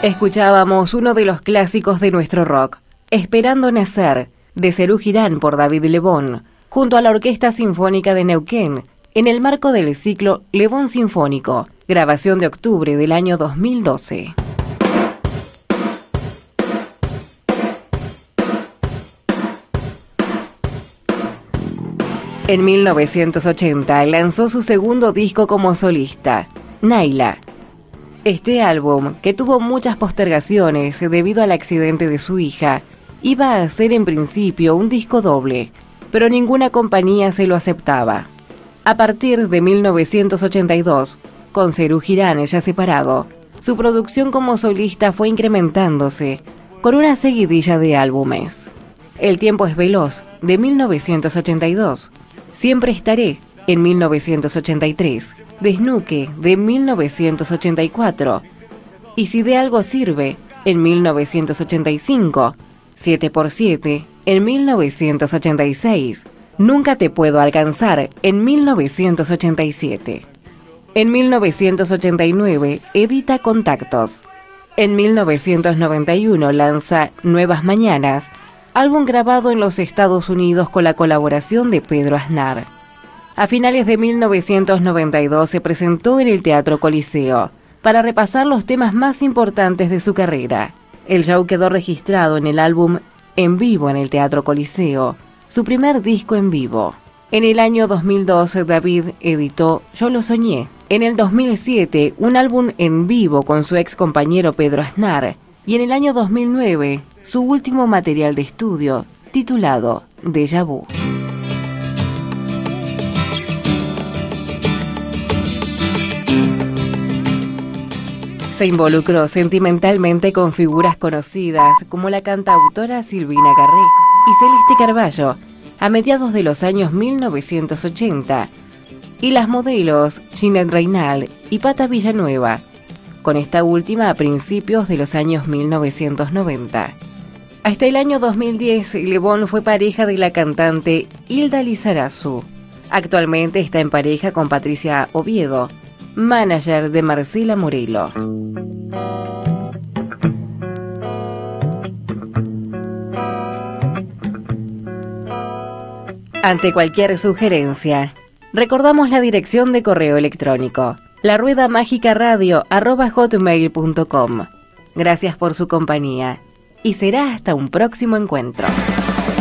Escuchábamos uno de los clásicos de nuestro rock, Esperando Nacer, de Serú Girán por David Lebón, junto a la Orquesta Sinfónica de Neuquén, en el marco del ciclo Lebón Sinfónico, grabación de octubre del año 2012. En 1980 lanzó su segundo disco como solista, Naila. Este álbum, que tuvo muchas postergaciones debido al accidente de su hija, iba a ser en principio un disco doble, pero ninguna compañía se lo aceptaba. A partir de 1982, con Serú Girán ya separado, su producción como solista fue incrementándose con una seguidilla de álbumes. El tiempo es veloz, de 1982, Siempre estaré, en 1983, Desnuque, de 1984, Y si de algo sirve, en 1985, 7x7, en 1986, Nunca te puedo alcanzar, en 1987. En 1989 edita Contactos. En 1991 lanza Nuevas Mañanas, álbum grabado en los Estados Unidos con la colaboración de Pedro Aznar. A finales de 1992 se presentó en el Teatro Coliseo para repasar los temas más importantes de su carrera. El show quedó registrado en el álbum En Vivo en el Teatro Coliseo, su primer disco en vivo. En el año 2002 David editó Yo lo soñé. En el 2007 un álbum en vivo con su ex compañero Pedro Aznar. Y en el año 2009 su último material de estudio, titulado Déjà Vu. Se involucró sentimentalmente con figuras conocidas como la cantautora Silvina Garré y Celeste Carballo a mediados de los años 1980 y las modelos Ginette Reinal y Pata Villanueva, con esta última a principios de los años 1990. Hasta el año 2010, Lebón fue pareja de la cantante Hilda Lizarazu. Actualmente está en pareja con Patricia Oviedo, manager de Marcela Morelo. Ante cualquier sugerencia, recordamos la dirección de correo electrónico, laruedamágicaradio@hotmail.com. Gracias por su compañía y será hasta un próximo encuentro.